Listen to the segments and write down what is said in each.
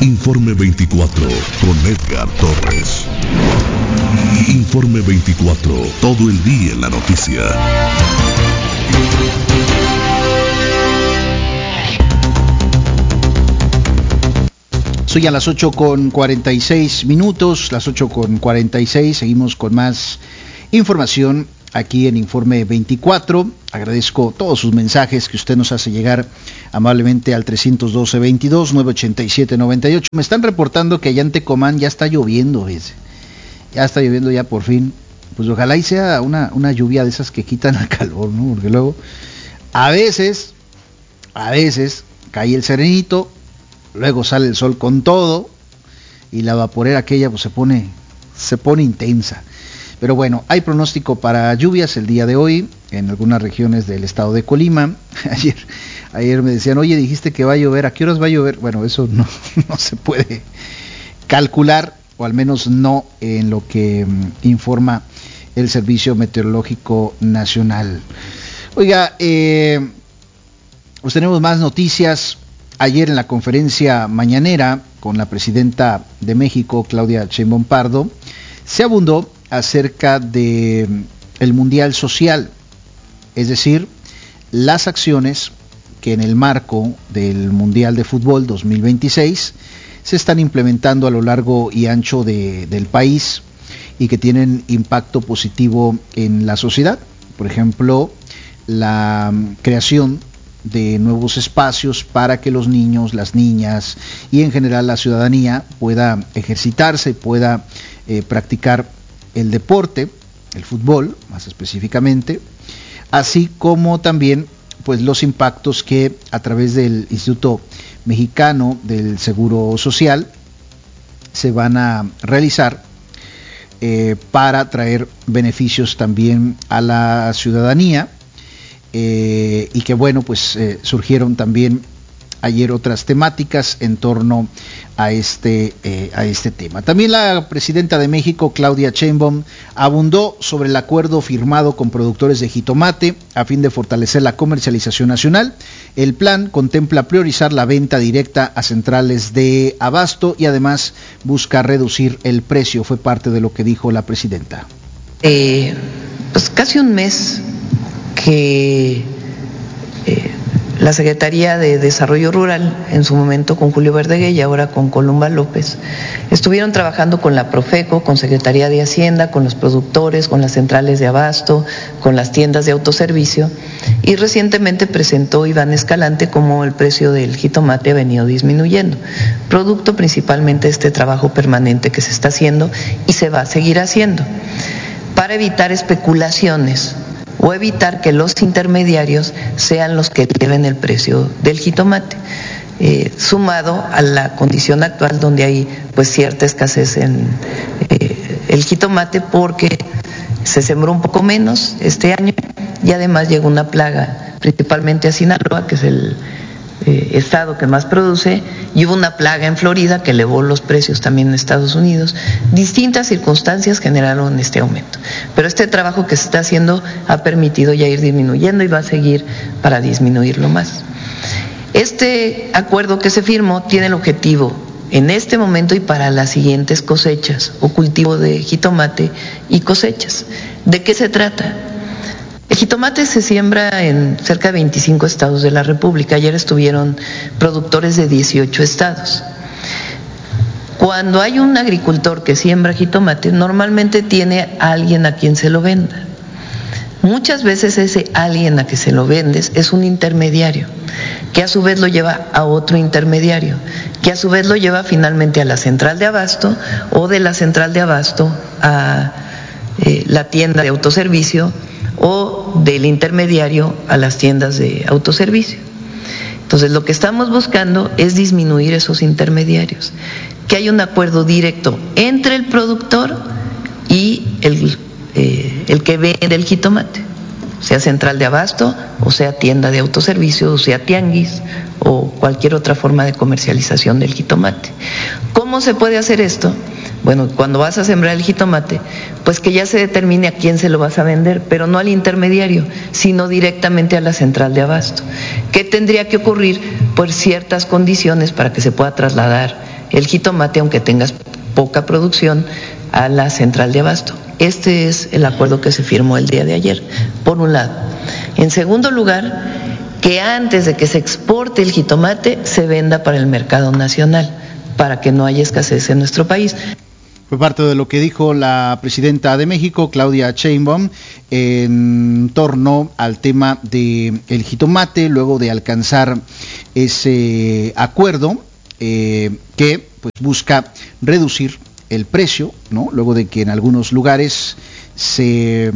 Informe 24 con Edgar Torres. Informe 24, todo el día en la noticia. Soy a las 8:46, las 8:46, seguimos con más información aquí en Informe 24. Agradezco todos sus mensajes que usted nos hace llegar amablemente al 312-22-987-98. Me están reportando que allá en Tecomán ya está lloviendo, ¿ves? Ya está lloviendo ya por fin. Pues ojalá y sea una lluvia de esas que quitan el calor, ¿no? Porque luego a veces cae el serenito, luego sale el sol con todo y la vaporera aquella pues se pone intensa. Pero bueno, hay pronóstico para lluvias el día de hoy en algunas regiones del estado de Colima. Ayer me decían, oye, dijiste que va a llover, ¿a qué horas va a llover? Bueno, eso no se puede calcular, o al menos no en lo que informa el Servicio Meteorológico Nacional. Oiga, pues tenemos más noticias. Ayer en la conferencia mañanera con la presidenta de México, Claudia Sheinbaum Pardo, se abundó acerca de el Mundial Social, es decir, las acciones que en el marco del Mundial de Fútbol 2026 se están implementando a lo largo y ancho del país y que tienen impacto positivo en la sociedad. Por ejemplo, la creación de nuevos espacios para que los niños, las niñas y en general la ciudadanía pueda ejercitarse, pueda practicar el deporte, el fútbol más específicamente, así como también pues los impactos que a través del Instituto Mexicano del Seguro Social se van a realizar para traer beneficios también a la ciudadanía. Y que bueno, pues surgieron también ayer otras temáticas en torno a este tema. También la presidenta de México, Claudia Sheinbaum, abundó sobre el acuerdo firmado con productores de jitomate a fin de fortalecer la comercialización nacional. El plan contempla priorizar la venta directa a centrales de abasto y además busca reducir el precio. Fue parte de lo que dijo la presidenta. Pues casi un mes que la Secretaría de Desarrollo Rural, en su momento con Julio Verdeguer y ahora con Columba López, estuvieron trabajando con la Profeco, con Secretaría de Hacienda, con los productores, con las centrales de abasto, con las tiendas de autoservicio, y recientemente presentó Iván Escalante cómo el precio del jitomate ha venido disminuyendo, producto principalmente de este trabajo permanente que se está haciendo y se va a seguir haciendo, para evitar especulaciones o evitar que los intermediarios sean los que eleven el precio del jitomate, sumado a la condición actual donde hay pues cierta escasez en el jitomate porque se sembró un poco menos este año y además llegó una plaga principalmente a Sinaloa, que es el estado que más produce, y hubo una plaga en Florida que elevó los precios también en Estados Unidos. Distintas circunstancias generaron este aumento, pero este trabajo que se está haciendo ha permitido ya ir disminuyendo y va a seguir para disminuirlo más. Este acuerdo que se firmó tiene el objetivo en este momento y para las siguientes cosechas o cultivo de jitomate y cosechas. ¿De qué se trata? El jitomate se siembra en cerca de 25 estados de la República. Ayer estuvieron productores de 18 estados. Cuando hay un agricultor que siembra jitomate, normalmente tiene a alguien a quien se lo venda. Muchas veces ese alguien a que se lo vendes es un intermediario, que a su vez lo lleva a otro intermediario, que a su vez lo lleva finalmente a la central de abasto o de la central de abasto a la tienda de autoservicio o del intermediario a las tiendas de autoservicio. Entonces lo que estamos buscando es disminuir esos intermediarios, que haya un acuerdo directo entre el productor y el que vende el jitomate, sea central de abasto o sea tienda de autoservicio o sea tianguis o cualquier otra forma de comercialización del jitomate. ¿Cómo se puede hacer esto? Bueno, cuando vas a sembrar el jitomate, pues que ya se determine a quién se lo vas a vender, pero no al intermediario, sino directamente a la central de abasto. ¿Qué tendría que ocurrir? Pues ciertas condiciones para que se pueda trasladar el jitomate, aunque tengas poca producción, a la central de abasto. Este es el acuerdo que se firmó el día de ayer, por un lado. En segundo lugar, que antes de que se exporte el jitomate, se venda para el mercado nacional, para que no haya escasez en nuestro país. Fue parte de lo que dijo la presidenta de México, Claudia Sheinbaum, en torno al tema del jitomate, luego de alcanzar ese acuerdo que pues busca reducir el precio, ¿no? Luego de que en algunos lugares se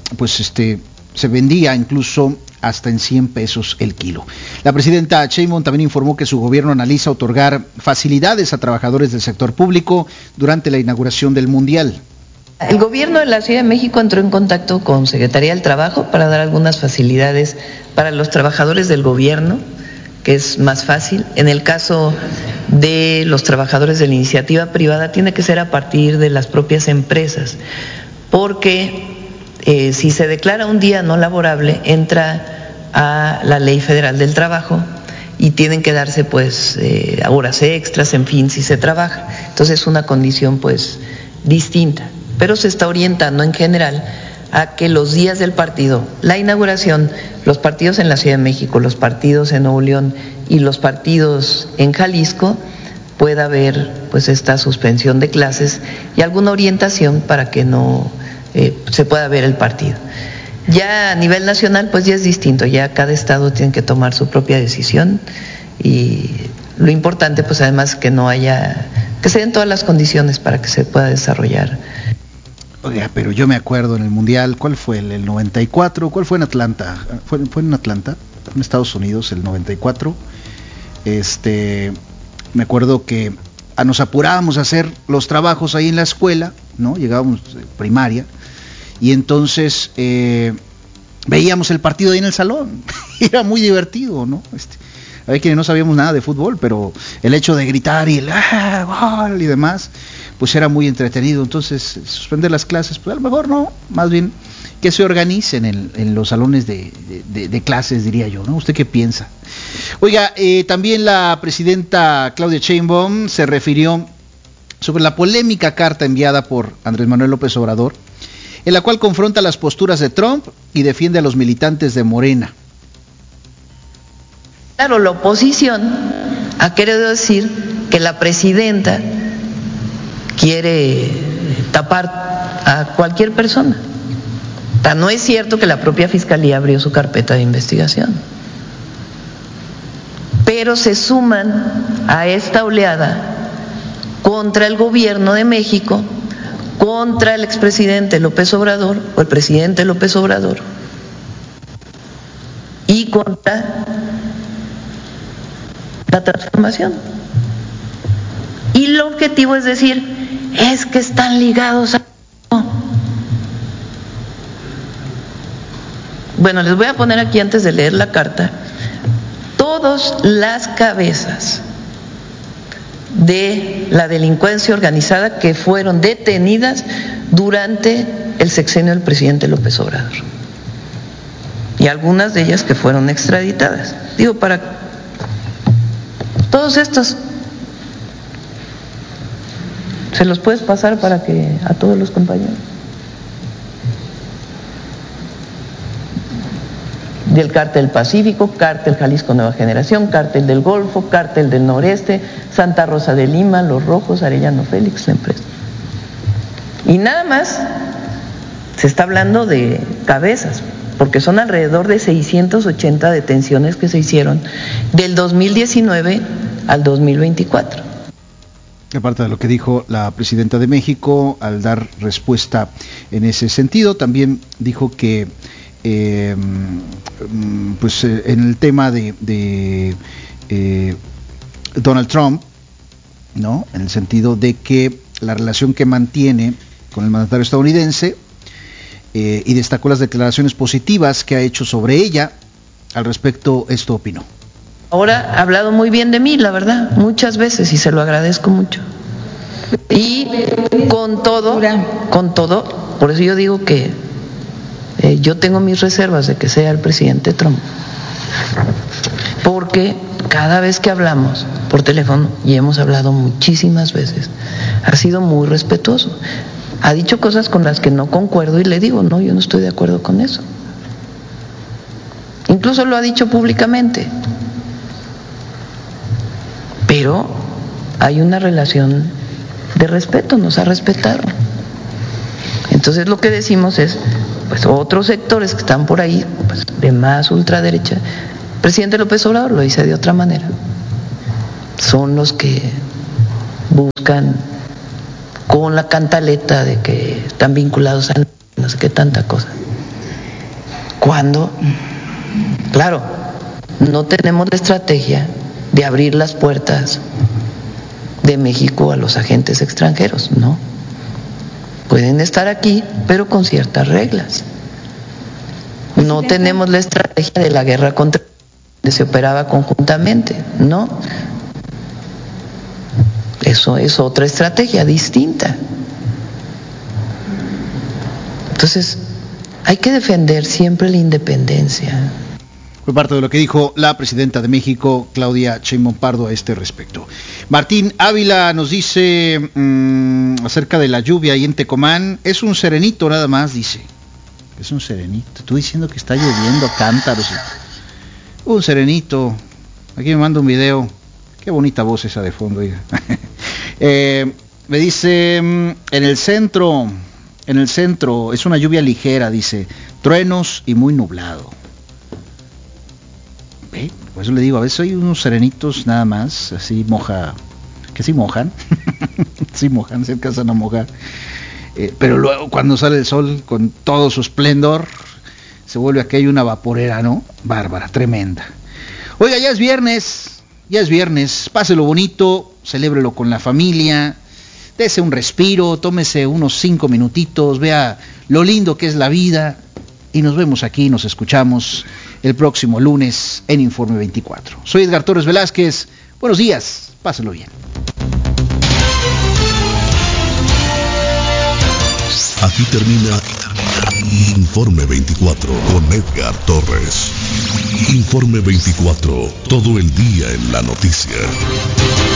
vendía incluso hasta en 100 pesos el kilo. La presidenta Sheinbaum también informó que su gobierno analiza otorgar facilidades a trabajadores del sector público durante la inauguración del Mundial. El gobierno de la Ciudad de México entró en contacto con Secretaría del Trabajo para dar algunas facilidades para los trabajadores del gobierno, que es más fácil. En el caso de los trabajadores de la iniciativa privada tiene que ser a partir de las propias empresas, porque si se declara un día no laborable, entra a la Ley Federal del Trabajo y tienen que darse pues horas extras, en fin, si se trabaja. Entonces es una condición pues distinta, pero se está orientando en general a que los días del partido, la inauguración, los partidos en la Ciudad de México, los partidos en Nuevo León y los partidos en Jalisco, pueda haber pues esta suspensión de clases y alguna orientación para que no se pueda ver el partido. Ya a nivel nacional pues ya es distinto, ya cada estado tiene que tomar su propia decisión y lo importante pues además que no haya, que se den todas las condiciones para que se pueda desarrollar. Oiga, pero yo me acuerdo en el Mundial, ¿cuál fue? ¿El 94? ¿Cuál fue en Atlanta? ¿Fue en Atlanta? En Estados Unidos, el 94. Me acuerdo que nos apurábamos a hacer los trabajos ahí en la escuela, ¿no? Llegábamos primaria, y entonces veíamos el partido ahí en el salón. Era muy divertido, ¿no? Había quienes no sabíamos nada de fútbol, pero el hecho de gritar y el gol y demás, pues era muy entretenido. Entonces, suspender las clases, pues a lo mejor no, más bien que se organicen en los salones de clases, diría yo, ¿no? ¿Usted qué piensa? Oiga, también la presidenta Claudia Sheinbaum se refirió sobre la polémica carta enviada por Andrés Manuel López Obrador, en la cual confronta las posturas de Trump y defiende a los militantes de Morena. Claro, la oposición ha querido decir que la presidenta quiere tapar a cualquier persona. No es cierto que la propia Fiscalía abrió su carpeta de investigación, pero se suman a esta oleada contra el gobierno de México, contra el expresidente López Obrador o el presidente López Obrador y contra la transformación. Y el objetivo es decir, es que están ligados a... Bueno, les voy a poner aquí antes de leer la carta todas las cabezas de la delincuencia organizada que fueron detenidas durante el sexenio del presidente López Obrador y algunas de ellas que fueron extraditadas. Digo, para todos estos se los puedes pasar para que a todos los compañeros. Del Cártel Pacífico, Cártel Jalisco Nueva Generación, Cártel del Golfo, Cártel del Noreste, Santa Rosa de Lima, Los Rojos, Arellano Félix, la empresa. Y nada más se está hablando de cabezas, porque son alrededor de 680 detenciones que se hicieron del 2019 al 2024. Aparte de lo que dijo la presidenta de México al dar respuesta en ese sentido, también dijo que en el tema de Donald Trump, ¿no? En el sentido de que la relación que mantiene con el mandatario estadounidense, y destacó las declaraciones positivas que ha hecho sobre ella. Al respecto, esto opinó. Ahora ha hablado muy bien de mí, la verdad, muchas veces, y se lo agradezco mucho. Y con todo, por eso yo digo que yo tengo mis reservas de que sea el presidente Trump, porque cada vez que hablamos por teléfono, y hemos hablado muchísimas veces, ha sido muy respetuoso. Ha dicho cosas con las que no concuerdo y le digo, no, yo no estoy de acuerdo con eso. Incluso lo ha dicho públicamente. Pero hay una relación de respeto, nos ha respetado. Entonces lo que decimos es, pues otros sectores que están por ahí, pues, de más ultraderecha, el presidente López Obrador lo dice de otra manera, son los que buscan con la cantaleta de que están vinculados a no sé qué tanta cosa. Cuando, claro, no tenemos la estrategia de abrir las puertas de México a los agentes extranjeros, ¿no? Pueden estar aquí, pero con ciertas reglas. No tenemos la estrategia de la guerra contra que se operaba conjuntamente, ¿no? Eso es otra estrategia distinta. Entonces, hay que defender siempre la independencia. Fue parte de lo que dijo la presidenta de México, Claudia Sheinbaum Pardo, a este respecto. Martín Ávila nos dice acerca de la lluvia ahí en Tecomán. Es un serenito nada más, dice. Es un serenito. Tú diciendo que está lloviendo cántaros. Un serenito. Aquí me manda un video. Qué bonita voz esa de fondo. Me dice, en el centro, es una lluvia ligera, dice. Truenos y muy nublado. Por eso le digo, a veces hay unos serenitos nada más, así moja, que sí mojan, sí mojan, se alcanzan a mojar, pero luego cuando sale el sol con todo su esplendor, se vuelve aquello una vaporera, ¿no? Bárbara, tremenda. Oiga, ya es viernes, páselo bonito, celébrelo con la familia, dese un respiro, tómese unos 5 minutitos, vea lo lindo que es la vida, y nos vemos aquí, nos escuchamos el próximo lunes en Informe 24. Soy Edgar Torres Velázquez. Buenos días, pásenlo bien. Aquí termina Informe 24 con Edgar Torres. Informe 24, todo el día en la noticia.